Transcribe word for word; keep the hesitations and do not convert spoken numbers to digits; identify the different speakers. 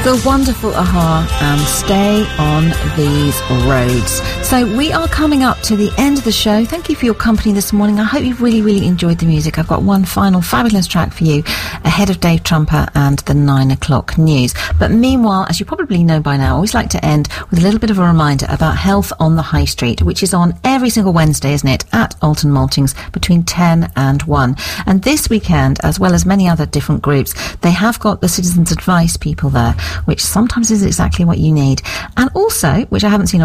Speaker 1: The wonderful a-ha and Stay on These Roads. So we are coming up to the end of the show. Thank you for your company this morning. I hope you've really, really enjoyed the music. I've got one final fabulous track for you ahead of Dave Trumper and the nine o'clock news. But meanwhile, as you probably know by now, I always like to end with a little bit of a reminder about Health on the High Street, which is on every single Wednesday, isn't it, at Alton Maltings between ten and one. And this weekend, as well as many other different groups, they have got the Citizens Advice people there, which sometimes is exactly what you need. And also, which I haven't seen